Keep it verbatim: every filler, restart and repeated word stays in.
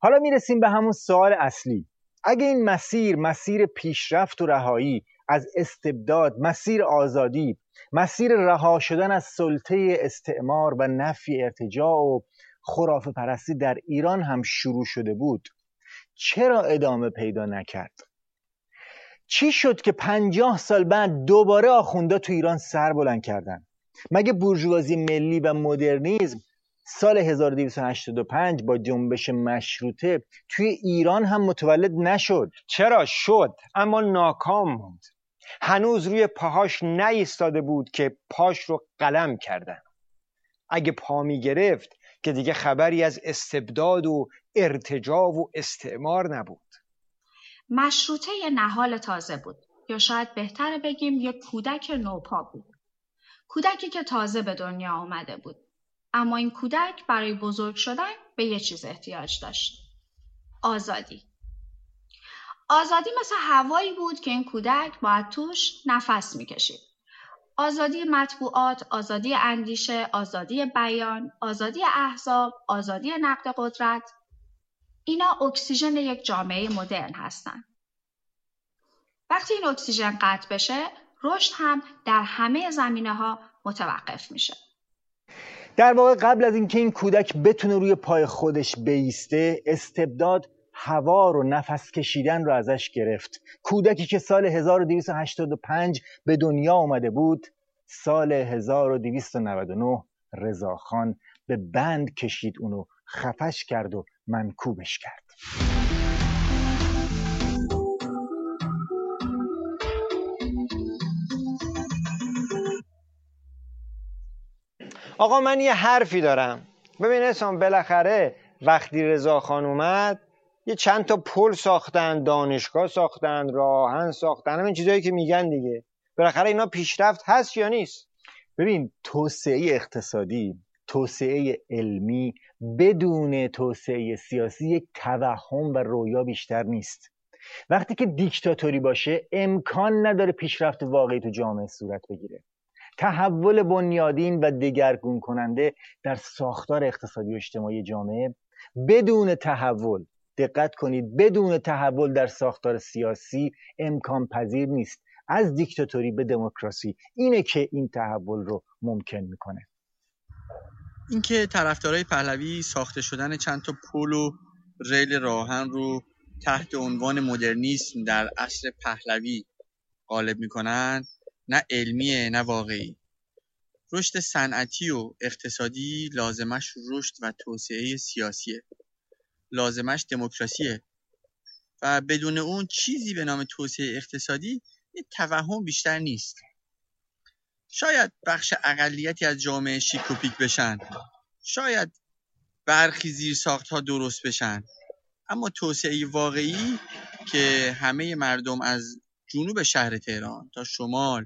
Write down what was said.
حالا میرسیم به همون سوال اصلی. اگه این مسیر مسیر پیشرفت و رهایی از استبداد، مسیر آزادی، مسیر رها شدن از سلطه استعمار و نفی ارتجاع و خرافه پرستی در ایران هم شروع شده بود، چرا ادامه پیدا نکرد؟ چی شد که پنجاه سال بعد دوباره آخوندا تو ایران سر بلند کردن؟ مگه بورژوازی ملی و مدرنیسم سال هزار و دویست و هشتاد و پنج با جنبش مشروطه توی ایران هم متولد نشد؟ چرا شد، اما ناکام بود. هنوز روی پاهاش نایستاده بود که پاش رو قلم کردن. اگه پا می گرفت که دیگه خبری از استبداد و ارتجاع و استعمار نبود. مشروطه یه نهال تازه بود، یا شاید بهتره بگیم یه کودک نوپا بود. کودکی که تازه به دنیا آمده بود. اما این کودک برای بزرگ شدن به یه چیز احتیاج داشت. آزادی. آزادی مثل هوایی بود که این کودک باید توش نفس میکشید. آزادی مطبوعات، آزادی اندیشه، آزادی بیان، آزادی احزاب، آزادی نقد قدرت، اینا اکسیژن یک جامعه مدرن هستن. وقتی این اکسیژن قطع بشه، رشد هم در همه زمینه‌ها متوقف میشه. در واقع قبل از اینکه این کودک بتونه روی پای خودش بایسته، استبداد هوا رو، نفس کشیدن رو ازش گرفت. کودکی که سال هزار و دویست و هشتاد و پنج به دنیا آمده بود، سال هزار و دویست و نود و نه رضاخان به بند کشید، اونو خفش کرد و منکوبش کرد. آقا من یه حرفی دارم. ببین اسام، بالاخره وقتی رضاخان اومد یه چند تا پل ساختن، دانشگاه ساختن، راهن ساختن، همین چیزایی که میگن دیگه. بالاخره اینا پیشرفت هست یا نیست؟ ببین، توسعه اقتصادی، توسعه علمی بدون توسعه سیاسی یک توهم و رویا بیشتر نیست. وقتی که دیکتاتوری باشه امکان نداره پیشرفت واقعی تو جامعه صورت بگیره. تحول بنیادین و دگرگون کننده در ساختار اقتصادی و اجتماعی جامعه بدون تحول، دقت کنید، بدون تحول در ساختار سیاسی امکان پذیر نیست. از دیکتاتوری به دموکراسی اینه که این تحول رو ممکن میکنه. اینکه طرفدارای پهلوی ساخته شدن چند تا پل و ریل راهن رو تحت عنوان مدرنیسم در عصر پهلوی غالب میکنن، نه علمیه نه واقعی. رشد صنعتی و اقتصادی لازمش رشد و توسعه سیاسیه، لازمش دموکراسیه و بدون اون چیزی به نام توسعه اقتصادی یه توهم بیشتر نیست. شاید بخش اقلیتی از جامعه شیک و پیک بشن، شاید برخی زیرساخت‌ها درست بشن، اما توسعه واقعی که همه مردم از جنوب شهر تهران تا شمال